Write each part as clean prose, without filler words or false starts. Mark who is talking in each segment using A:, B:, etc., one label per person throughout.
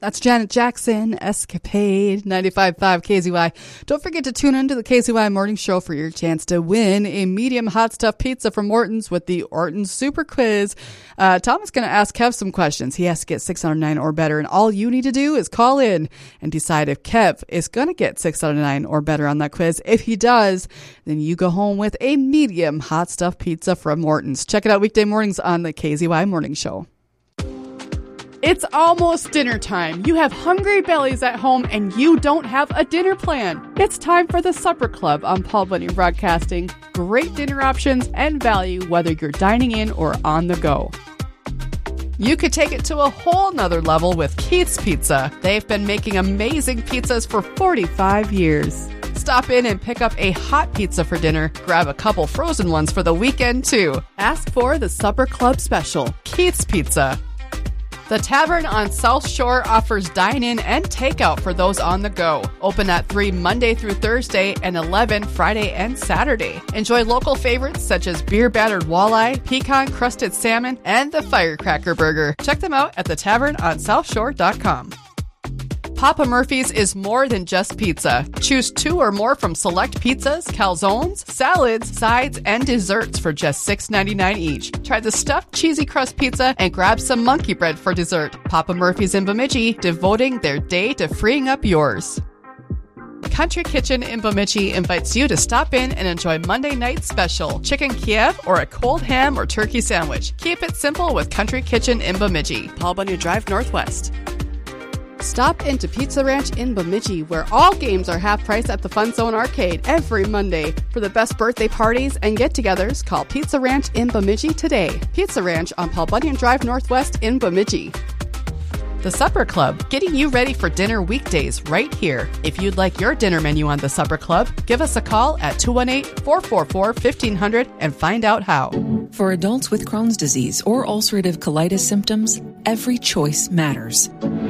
A: That's Janet Jackson, Escapade, 95.5 KZY. Don't forget to tune in to the KZY Morning Show for your chance to win a medium hot stuffed pizza from Morton's with the Orton's Super Quiz. Tom is going to ask Kev some questions. He has to get 6 out of 9 or better, and all you need to do is call in and decide if Kev is going to get 6 out of 9 or better on that quiz. If he does, then you go home with a medium hot stuffed pizza from Morton's. Check it out weekday mornings on the KZY Morning Show. It's almost dinner time. You have hungry bellies at home and you don't have a dinner plan. It's time for the Supper Club on Paul Bunyan Broadcasting. Great dinner options and value whether you're dining in or on the go. You could take it to a whole nother level with Keith's Pizza. They've been making amazing pizzas for 45 years. Stop in and pick up a hot pizza for dinner. Grab a couple frozen ones for the weekend too. Ask for the Supper Club Special, Keith's Pizza. The Tavern on South Shore offers dine-in and takeout for those on the go. Open at 3 Monday through Thursday and 11 Friday and Saturday. Enjoy local favorites such as beer-battered walleye, pecan-crusted salmon, and the firecracker burger. Check them out at thetavernonsouthshore.com. Papa Murphy's is more than just pizza. Choose 2 or more from select pizzas, calzones, salads, sides, and desserts for just $6.99 each. Try the stuffed cheesy crust pizza and grab some monkey bread for dessert. Papa Murphy's in Bemidji, devoting their day to freeing up yours. Country Kitchen in Bemidji invites you to stop in and enjoy Monday night's special, chicken Kiev or a cold ham or turkey sandwich. Keep it simple with Country Kitchen in Bemidji, Paul Bunyan Drive Northwest. Stop into Pizza Ranch in Bemidji, where all games are half price at the Fun Zone Arcade every Monday. For the best birthday parties and get-togethers, call Pizza Ranch in Bemidji today. Pizza Ranch on Paul Bunyan Drive Northwest in Bemidji. The Supper Club, getting you ready for dinner weekdays right here. If you'd like your dinner menu on the Supper Club, give us a call at 218-444-1500 and find out how.
B: For adults with Crohn's disease or ulcerative colitis symptoms, every choice matters.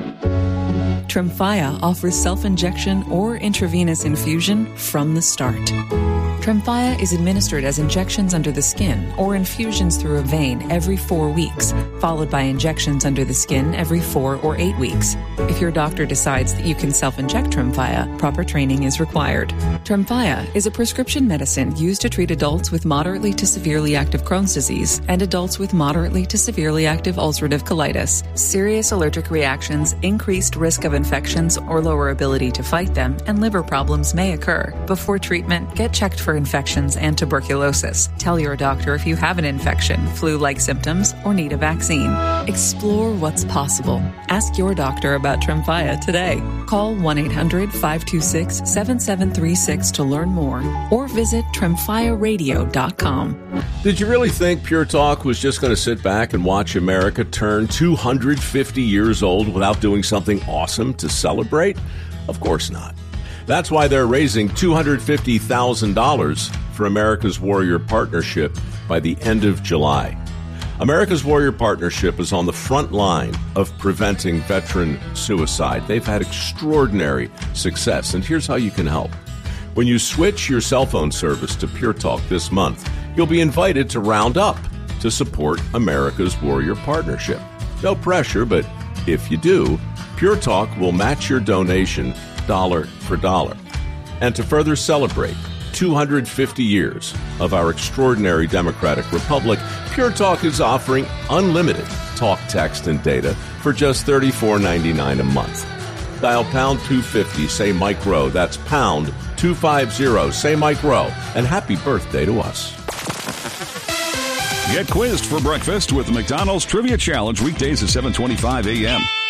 B: Tremfya offers self-injection or intravenous infusion from the start. Tremfya is administered as injections under the skin or infusions through a vein every 4 weeks, followed by injections under the skin every 4 or 8 weeks. If your doctor decides that you can self-inject Tremfya, proper training is required. Tremfya is a prescription medicine used to treat adults with moderately to severely active Crohn's disease and adults with moderately to severely active ulcerative colitis. Serious allergic reactions, increased risk of infections or lower ability to fight them, and liver problems may occur. Before treatment, get checked for infections and tuberculosis. Tell your doctor if you have an infection, flu-like symptoms, or need a vaccine. Explore what's possible. Ask your doctor about Tremfya today. Call 1-800-526-7736 to learn more, or visit TremfyaRadio.com.
C: Did you really think Pure Talk was just going to sit back and watch America turn 250 years old without doing something awesome to celebrate? Of course not. That's why they're raising $250,000 for America's Warrior Partnership by the end of July. America's Warrior Partnership is on the front line of preventing veteran suicide. They've had extraordinary success, and here's how you can help. When you switch your cell phone service to Pure Talk this month, you'll be invited to round up to support America's Warrior Partnership. No pressure, but if you do, Pure Talk will match your donation dollar for dollar. And to further celebrate 250 years of our extraordinary democratic republic, Pure Talk is offering unlimited talk, text, and data for just $34.99 a month. Dial pound 250, say Mike Rowe. That's pound 250, say Mike Rowe. And happy birthday to us.
D: Get quizzed for breakfast with the McDonald's Trivia Challenge weekdays at 7:25 a.m.